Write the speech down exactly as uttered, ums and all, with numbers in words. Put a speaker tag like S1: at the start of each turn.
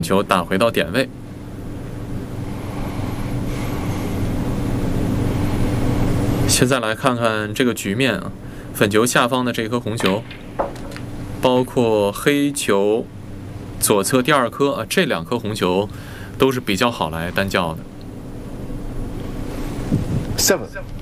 S1: 球打回到点位。现在来看看这个局面啊，粉球下方的这颗红球，包括黑球左侧第二颗啊，这两颗红球都是比较好来单叫的。
S2: Seven.